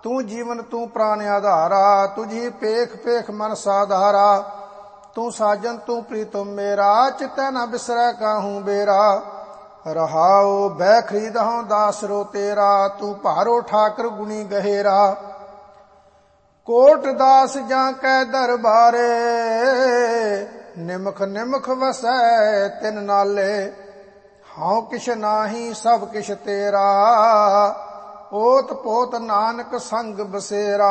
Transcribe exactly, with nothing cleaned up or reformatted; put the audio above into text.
ਤੂੰ ਜੀਵਨ ਤੂੰ ਪ੍ਰਾਨ ਆਧਾਰਾ, ਤੁਝੀ ਪੇਖ ਪੇਖ ਮਨ ਸਾਧਾਰਾ। ਤੂੰ ਸਾਜਨ ਤੂੰ ਪ੍ਰੀਤਮ ਮੇਰਾ, ਚਿਤੈ ਨ ਬਿਸਰੈ ਕਾਹੂ ਬੇਰਾ। ਰਹਾਉ ਬੈ ਖਰੀਦਹੁ ਦਾਸਰੋ ਤੇਰਾ, ਤੂੰ ਭਾਰੋ ਠਾਕਰ ਗੁਣੀ ਗਹੇਰਾ। ਕੋਟ ਦਾਸ ਜਾਂ ਕੈ ਦਰਬਾਰੇ, ਨਿਮਖ ਨਿਮਖ ਵਸੈ ਤਿਨ ਨਾਲੇ। ਹਉ ਕਿਛ ਨਾਹੀ ਸਭ ਕਿਛ ਤੇਰਾ, ਓਤ ਪੋਤ ਨਾਨਕ ਸੰਗ ਬਸੇਰਾ।